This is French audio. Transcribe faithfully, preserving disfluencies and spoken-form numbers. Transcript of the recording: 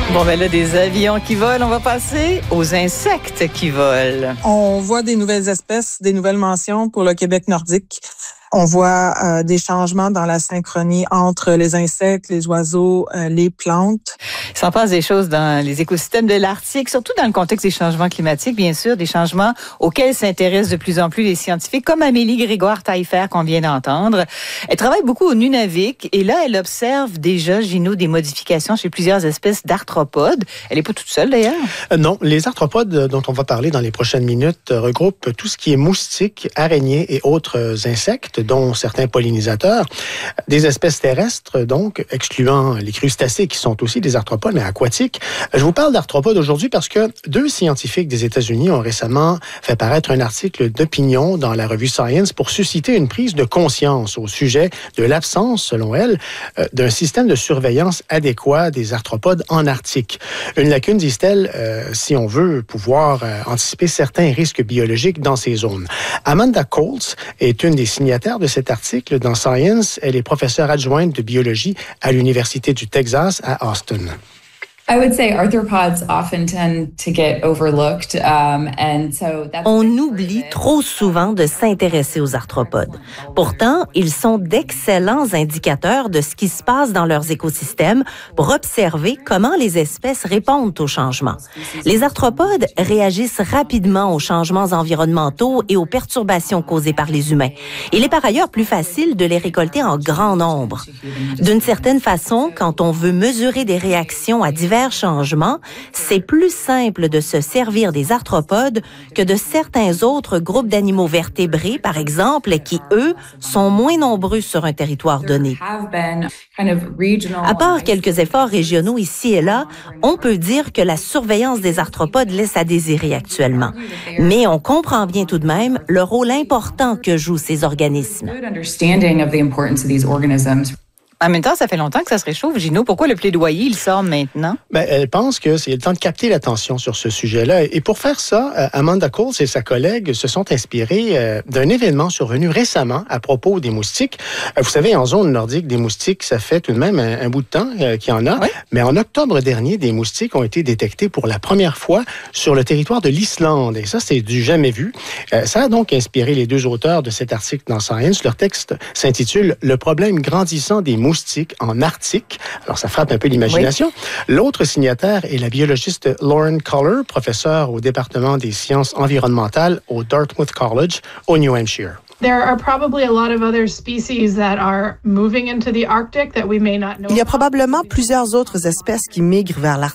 Bon, ben là, des avions qui volent, on va passer aux insectes qui volent. On voit des nouvelles espèces, des nouvelles mentions pour le Québec nordique. On voit euh, des changements dans la synchronie entre les insectes, les oiseaux, euh, les plantes. Il s'en passe des choses dans les écosystèmes de l'Arctique, surtout dans le contexte des changements climatiques, bien sûr, des changements auxquels s'intéressent de plus en plus les scientifiques, comme Amélie Grégoire-Taillefer qu'on vient d'entendre. Elle travaille beaucoup au Nunavik et là, elle observe déjà, Gino, des modifications chez plusieurs espèces d'arthropodes. Elle n'est pas toute seule, d'ailleurs. Euh, non, les arthropodes dont on va parler dans les prochaines minutes regroupent tout ce qui est moustiques, araignées et autres insectes, dont certains pollinisateurs, des espèces terrestres, donc, excluant les crustacés qui sont aussi des arthropodes, mais aquatiques. Je vous parle d'arthropodes aujourd'hui parce que deux scientifiques des États-Unis ont récemment fait paraître un article d'opinion dans la revue Science pour susciter une prise de conscience au sujet de l'absence, selon elle, d'un système de surveillance adéquat des arthropodes en Arctique. Une lacune, disent-elles, euh, si on veut pouvoir euh, anticiper certains risques biologiques dans ces zones. Amanda Coles est une des signataires de cet article dans Science. Elle est professeure adjointe de biologie à l'Université du Texas à Austin. I would say arthropods often tend to get overlooked, um, and so that's On oublie trop souvent de s'intéresser aux arthropodes. Pourtant, ils sont d'excellents indicateurs de ce qui se passe dans leurs écosystèmes pour observer comment les espèces répondent aux changements. Les arthropodes réagissent rapidement aux changements environnementaux et aux perturbations causées par les humains. Il est par ailleurs plus facile de les récolter en grand nombre. D'une certaine façon, quand on veut mesurer des réactions à divers changements, c'est plus simple de se servir des arthropodes que de certains autres groupes d'animaux vertébrés, par exemple, qui, eux, sont moins nombreux sur un territoire donné. À part quelques efforts régionaux ici et là, on peut dire que la surveillance des arthropodes laisse à désirer actuellement. Mais on comprend bien tout de même le rôle important que jouent ces organismes. En même temps, ça fait longtemps que ça se réchauffe, Gino. Pourquoi le plaidoyer, il sort maintenant? Ben, elle pense que c'est le temps de capter l'attention sur ce sujet-là. Et pour faire ça, Amanda Coles et sa collègue se sont inspirés d'un événement survenu récemment à propos des moustiques. Vous savez, en zone nordique, des moustiques, ça fait tout de même un, un bout de temps qu'il y en a. Oui. Mais en octobre dernier, des moustiques ont été détectés pour la première fois sur le territoire de l'Islande. Et ça, c'est du jamais vu. Ça a donc inspiré les deux auteurs de cet article dans Science. Leur texte s'intitule « Le problème grandissant des moustiques moustiques en Arctique ». Alors, ça frappe un peu l'imagination. Oui. L'autre signataire est la biologiste Lauren Koller, professeure au département des sciences environnementales au Dartmouth College, au New Hampshire. Il y a probablement plusieurs autres espèces qui migrent vers l'Arctique